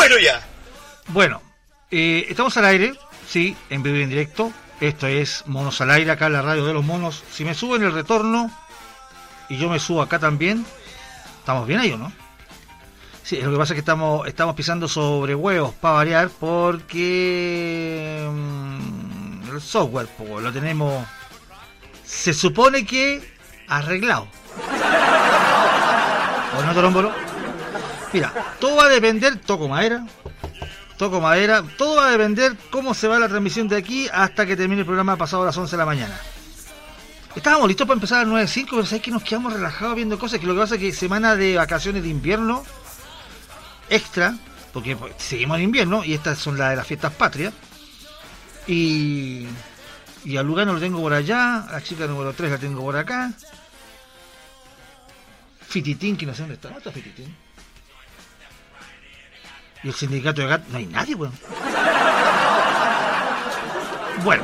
bueno ya. Bueno, estamos al aire, sí, en vivo y en directo. Esto es Monos al Aire, acá en la radio de los monos. Si me subo en el retorno y yo me subo acá también, ¿estamos bien ahí o no? Sí, lo que pasa es que estamos pisando sobre huevos para variar, porque el software lo tenemos, se supone que arreglado. ¿O no, Torombolo? Mira, todo va a depender, toco madera, todo va a depender cómo se va la transmisión de aquí hasta que termine el programa pasado a las 11 de la mañana. Estábamos listos para empezar a las 9:05, pero sabes que nos quedamos relajados viendo cosas, que lo que pasa es que semana de vacaciones de invierno extra, porque seguimos en invierno y estas son las de las fiestas patrias, y a Lugano lo tengo por allá, a la chica número 3 la tengo por acá, Fititín, que no sé dónde está. ¿Dónde está Fititín? Y el sindicato de gato, no hay nadie, weón. Bueno,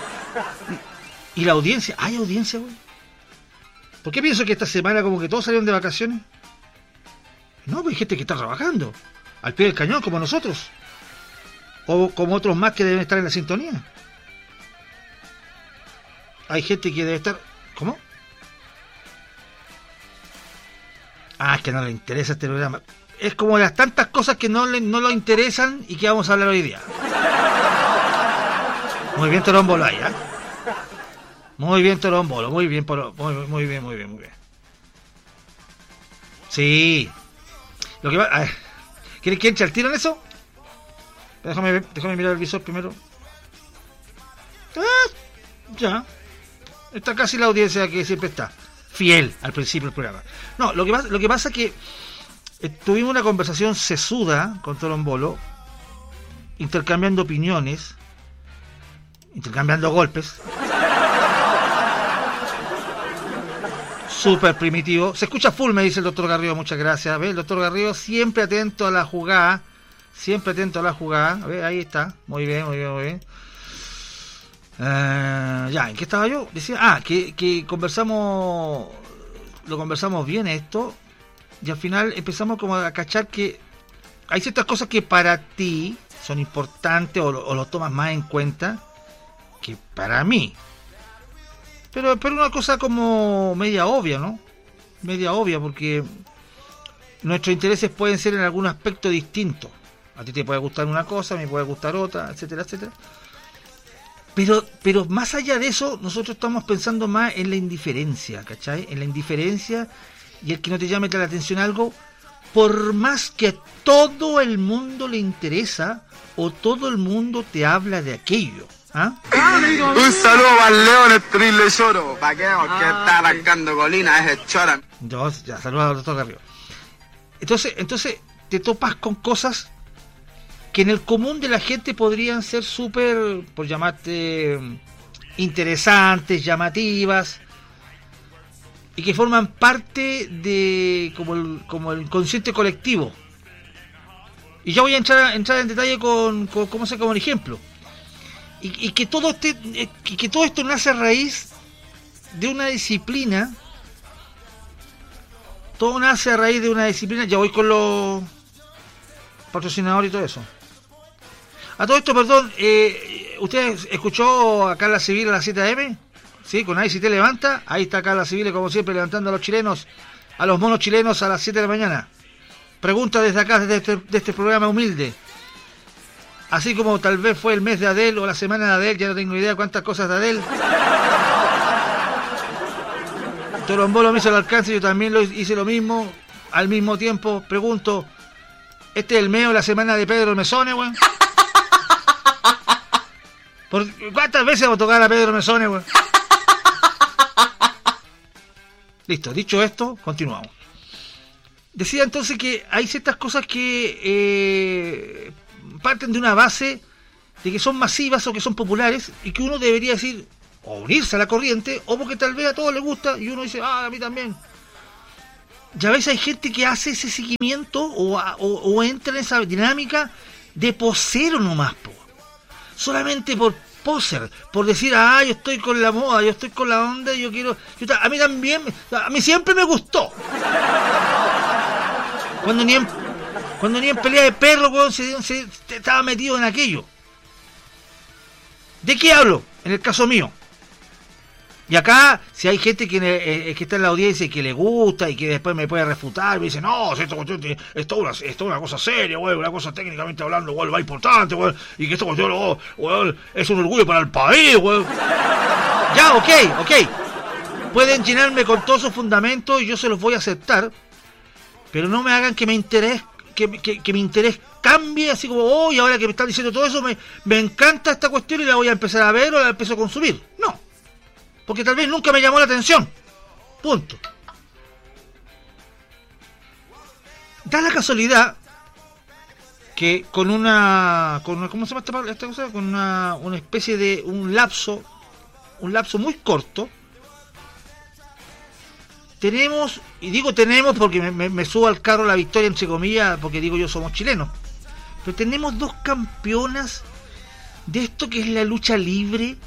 y la audiencia, ¿hay audiencia, weón? ¿Por qué pienso que esta semana como que todos salieron de vacaciones? No, pues hay gente que está trabajando al pie del cañón, como nosotros, o como otros más que deben estar en la sintonía. Hay gente que debe estar... ¿Cómo? Ah, es que no le interesa este programa. Es como de las tantas cosas que no lo interesan y que vamos a hablar hoy día. Muy bien, Torombolo ahí, ¿eh? Muy bien, Torombolo, muy bien. Sí. Lo que va... A ver, ¿quieren que entre al tiro en eso? Déjame mirar el visor primero. Ya. Está casi la audiencia que siempre está fiel al principio del programa. No, lo que pasa es que tuvimos una conversación sesuda con Torombolo, intercambiando opiniones, intercambiando golpes. Súper primitivo. Se escucha full, me dice el doctor Garrido, muchas gracias. ¿Ves? El doctor Garrido siempre atento a la jugada. A ver, ahí está. Muy bien. Ya, ¿en qué estaba yo? Decía, que conversamos, lo conversamos bien esto, y al final empezamos como a cachar que hay ciertas cosas que para ti son importantes o lo tomas más en cuenta que para mí. Pero una cosa como media obvia, ¿no? Media obvia, porque nuestros intereses pueden ser en algún aspecto distinto. A ti te puede gustar una cosa, a mí me puede gustar otra, etcétera. Pero más allá de eso, nosotros estamos pensando más en la indiferencia, ¿cachai? En la indiferencia y el que no te llame la atención algo, por más que a todo el mundo le interesa o todo el mundo te habla de aquello. ¿Ah? Un saludo para el León, el terrible choro. ¿Para qué? Porque está arrancando colinas, es el chora. Yo, ya, saludos al doctor Garrido. Entonces te topas con cosas que en el común de la gente podrían ser súper, por llamarte, interesantes, llamativas, y que forman parte de como el inconsciente colectivo. Y ya voy a entrar en detalle con cómo se como un ejemplo. Y que todo esto nace a raíz de una disciplina. Todo nace a raíz de una disciplina. Ya voy con los patrocinadores y todo eso. A todo esto, perdón, ¿usted escuchó a Carla Civil a las 7 AM? Sí, con Ahí si te levanta. Ahí está Carla Civil, como siempre, levantando a los chilenos, a los monos chilenos a las 7 de la mañana. Pregunta desde acá, desde este programa humilde. Así como tal vez fue el mes de Adele o la semana de Adele, ya no tengo idea cuántas cosas de Adele. Torombolo me hizo el alcance, yo también hice lo mismo. Al mismo tiempo, pregunto, ¿este es el mes o la semana de Pedro Mesone, weón? ¿Cuántas veces vamos a tocar a Pedro Mesone, weón? Listo, dicho esto, continuamos. Decía entonces que hay ciertas cosas que parten de una base de que son masivas o que son populares y que uno debería decir, o unirse a la corriente, o porque tal vez a todos les gusta y uno dice, a mí también. Ya ves, hay gente que hace ese seguimiento o entra en esa dinámica de posero nomás, po. Solamente por poser, por decir, yo estoy con la moda, yo estoy con la onda, a mí también, a mí siempre me gustó. Cuando ni en pelea de perro, weón, se estaba metido en aquello. ¿De qué hablo? En el caso mío. Y acá, si hay gente que está en la audiencia y que le gusta y que después me puede refutar, me dice, no, si esto es una cosa seria, güey, una cosa técnicamente hablando, güey, va importante, güey, y que esto cuestión, güey, es un orgullo para el país, güey. Ya, ok. Pueden llenarme con todos sus fundamentos y yo se los voy a aceptar, pero no me hagan que mi interés cambie, así como, oh, y ahora que me están diciendo todo eso, me encanta esta cuestión y la voy a empezar a ver o la empiezo a consumir. No. Porque tal vez nunca me llamó la atención. Punto. Da la casualidad que con una ¿cómo se llama esta cosa? Con una especie de un lapso muy corto, tenemos, y digo tenemos porque me subo al carro la victoria entre comillas, porque digo yo somos chilenos, pero tenemos dos campeonas de esto que es la lucha libre,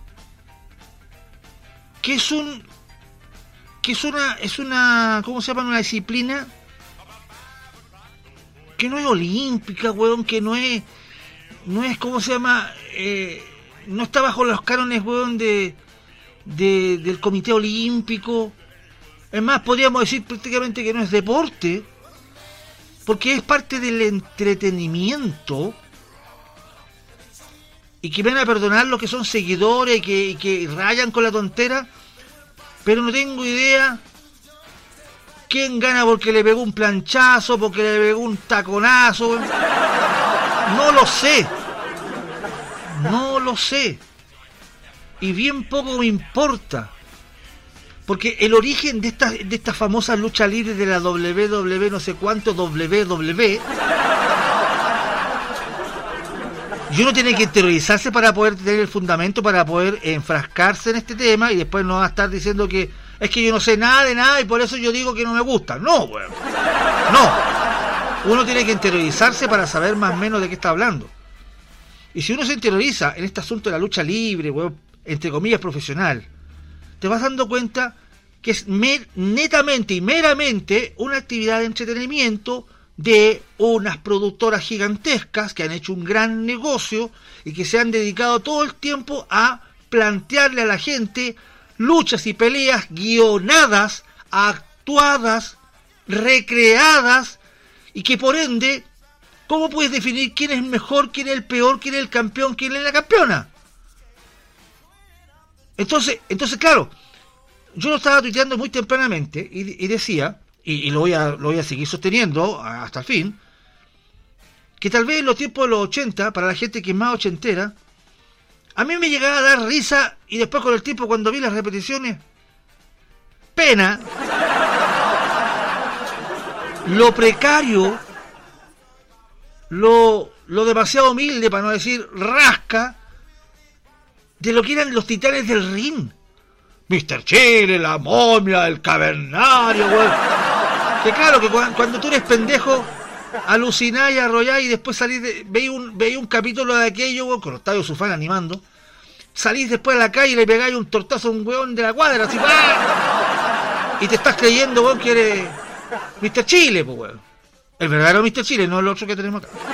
que es una ¿cómo se llama? Una disciplina que no es olímpica, weón, que no es ¿cómo se llama? No está bajo los cánones, weón, del Comité Olímpico. Es más, podríamos decir prácticamente que no es deporte, porque es parte del entretenimiento. Y que van a perdonar los que son seguidores y que rayan con la tontera, pero no tengo idea quién gana porque le pegó un planchazo, porque le pegó un taconazo. No lo sé. Y bien poco me importa. Porque el origen de estas famosas luchas libres de la WWE, no sé cuánto, WWE, y uno tiene que interiorizarse para poder tener el fundamento, para poder enfrascarse en este tema y después no va a estar diciendo que es que yo no sé nada de nada y por eso yo digo que no me gusta. No, weón. No. Uno tiene que interiorizarse para saber más o menos de qué está hablando. Y si uno se interioriza en este asunto de la lucha libre, weón, entre comillas profesional, te vas dando cuenta que es netamente y meramente una actividad de entretenimiento de unas productoras gigantescas que han hecho un gran negocio y que se han dedicado todo el tiempo a plantearle a la gente luchas y peleas guionadas, actuadas, recreadas, y que por ende, ¿cómo puedes definir quién es mejor, quién es el peor, quién es el campeón, quién es la campeona? Entonces claro, yo lo estaba tuiteando muy tempranamente y decía, y lo voy a seguir sosteniendo hasta el fin, que tal vez en los tiempos de los 80, para la gente que es más ochentera, a mí me llegaba a dar risa y después con el tiempo cuando vi las repeticiones, pena, lo precario, lo demasiado humilde, para no decir rasca, de lo que eran los titanes del ring. Mr. Chile, la momia, el cavernario, güey. Que claro, que cuando tú eres pendejo, alucinás y arrollás y después salís veis un capítulo de aquello, güey, con Octavio Sufán animando. Salís después a la calle y le pegáis un tortazo a un weón de la cuadra, así, ¡ah! Y te estás creyendo, weón, que eres Mr. Chile, pues, weón. El verdadero Mr. Chile, no el otro que tenemos acá.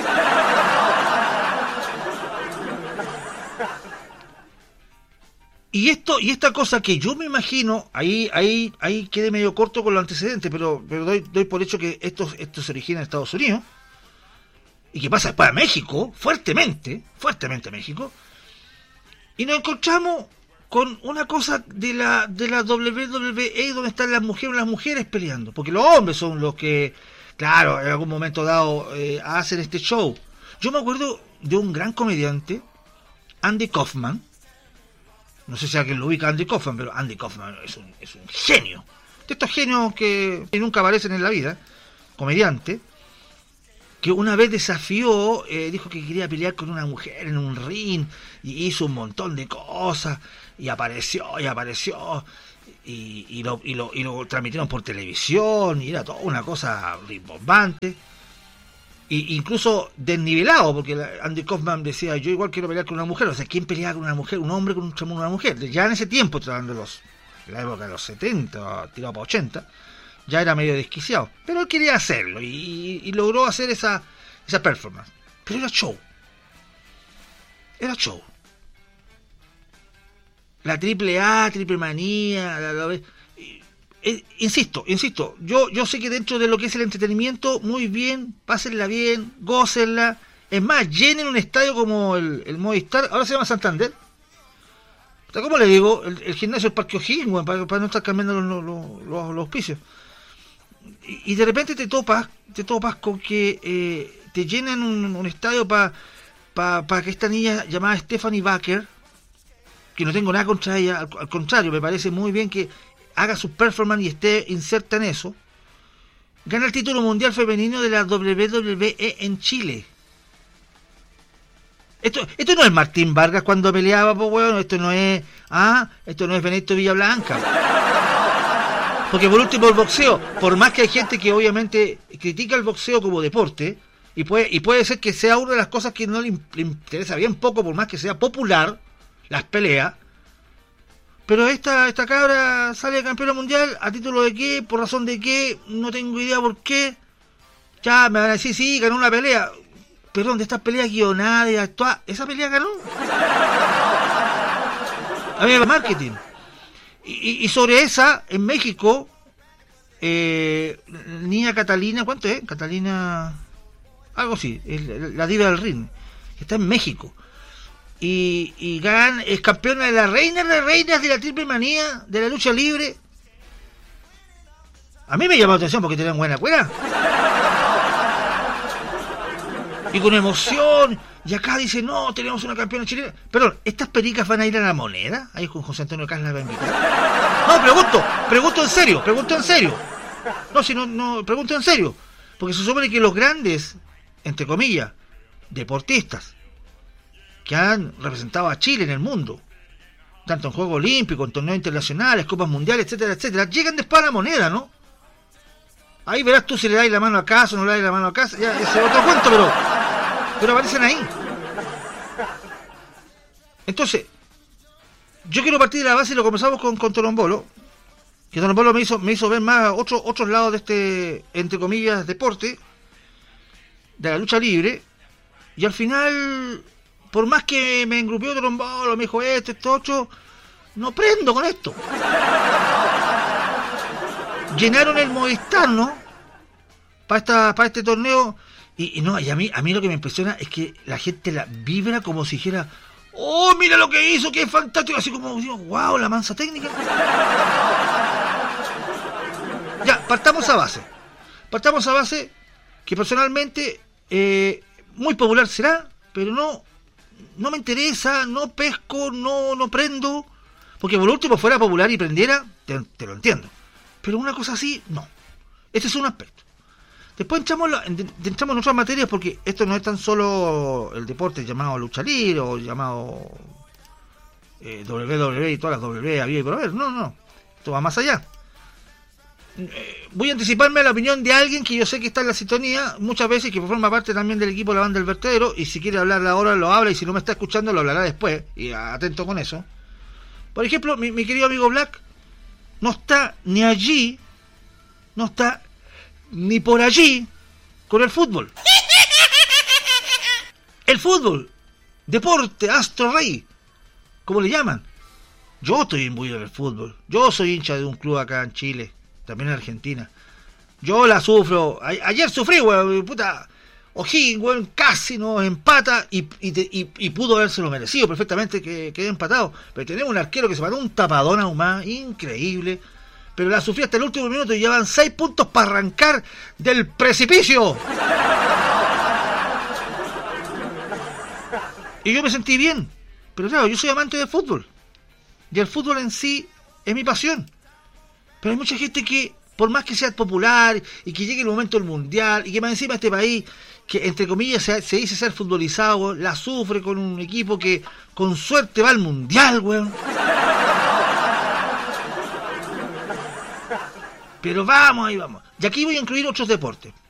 Y esta cosa que yo me imagino, ahí quedé medio corto con los antecedentes, pero doy por hecho que esto se origina en Estados Unidos y que pasa después a México, fuertemente a México, y nos encontramos con una cosa de la WWE donde están las mujeres peleando, porque los hombres son los que, claro, en algún momento dado hacen este show. Yo me acuerdo de un gran comediante, Andy Kaufman. No sé si alguien lo ubica, Andy Kaufman, pero Andy Kaufman es un genio. De estos genios que nunca aparecen en la vida, comediante, que una vez desafió, dijo que quería pelear con una mujer en un ring, y hizo un montón de cosas, y apareció, y lo transmitieron por televisión, y era toda una cosa rimbombante. Y incluso desnivelado, porque Andy Kaufman decía, yo igual quiero pelear con una mujer. O sea, ¿quién peleaba con una mujer? Un hombre con una mujer. Ya en ese tiempo, en la época de los 70, tirado para 80, ya era medio desquiciado, pero él quería hacerlo y logró hacer esa performance. Pero era show. La triple A, triple manía, insisto, yo sé que dentro de lo que es el entretenimiento, muy bien, pásenla bien, gócenla. Es más, llenen un estadio como el Movistar, ahora se llama Santander. O sea, ¿cómo le digo? El gimnasio del Parque O'Higgins, bueno, para no estar cambiando los auspicios. Y de repente te topas con que te llenan un estadio para que esta niña llamada Stephanie Baker, que no tengo nada contra ella, al contrario, me parece muy bien que haga su performance y esté inserta en eso, gana el título mundial femenino de la WWE en Chile. Esto no es Martín Vargas cuando peleaba, pues bueno, esto no es Benedicto Villablanca. Porque por último el boxeo, por más que hay gente que obviamente critica el boxeo como deporte, y puede ser que sea una de las cosas que no le interesa bien poco, por más que sea popular, las peleas, pero esta cabra sale campeona mundial, ¿a título de qué? ¿Por razón de qué? No tengo idea por qué. Ya me van a decir, sí, ganó una pelea. Perdón, de estas peleas guionadas y actuadas, ¿esa pelea ganó? Había marketing. Y sobre esa, en México, niña Catalina, ¿cuánto es? Catalina, algo así, la diva del ring, está en México. Y Gan es campeona de la reina de reinas de la triple manía, de la lucha libre. A mí me llamó la atención porque tenían buena cuera. Y con emoción. Y acá dice, no, tenemos una campeona chilena. Perdón, ¿estas pericas van a ir a la Moneda? Ahí con José Antonio Casla va a invitar. No, pregunto en serio. No, pregunto en serio. Porque se supone que los grandes, entre comillas, deportistas, que han representado a Chile en el mundo, tanto en Juegos Olímpicos, en torneos internacionales, Copas Mundiales, etcétera, etcétera, llegan después a la Moneda, ¿no? Ahí verás tú si le dais la mano a casa o no le dais la mano a casa, ya ese es otro cuento, pero aparecen ahí. Entonces, yo quiero partir de la base y lo comenzamos con Torombolo, que Torombolo me hizo ver más otros lados de este, entre comillas, deporte, de la lucha libre, y al final, por más que me engrupió Torombolo, me dijo esto, otro, no prendo con esto. Llenaron el Movistar, ¿no? Para este torneo. Y a mí lo que me impresiona es que la gente la vibra como si dijera, oh, mira lo que hizo, que es fantástico. Así como, wow, la mansa técnica. Ya, partamos a base que personalmente muy popular será, pero no me interesa, no pesco, no prendo. Porque por último fuera popular y prendiera, te lo entiendo. Pero una cosa así, no. Este es un aspecto. Después entramos en otras materias, porque esto no es tan solo el deporte llamado lucha libre o llamado WWE y todas las W había y por haber. No. Esto va más allá. Voy a anticiparme a la opinión de alguien que yo sé que está en la sintonía muchas veces, que forma parte también del equipo de la banda del vertedero, y si quiere hablar ahora lo habla, y si no me está escuchando lo hablará después, y atento con eso. Por ejemplo, mi querido amigo Black no está ni allí, no está ni por allí con el fútbol. El fútbol, deporte, astro rey, como le llaman. Yo estoy imbuido en el fútbol. Yo soy hincha de un club acá en Chile, también en Argentina. Yo la sufro. Ayer sufrí, weón, puta. O'Higgins, weón, casi nos empata y pudo habérselo merecido perfectamente que quede empatado. Pero tenemos un arquero que se mandó un tapadón ahumado, increíble. Pero la sufrí hasta el último minuto y llevan 6 puntos para arrancar del precipicio. Y yo me sentí bien. Pero claro, yo soy amante del fútbol. Y el fútbol en sí es mi pasión. Pero hay mucha gente que, por más que sea popular y que llegue el momento del mundial y que más encima este país, que entre comillas se dice ser futbolizado, la sufre con un equipo que con suerte va al mundial, weón. Pero vamos, ahí vamos. Y aquí voy a incluir otros deportes.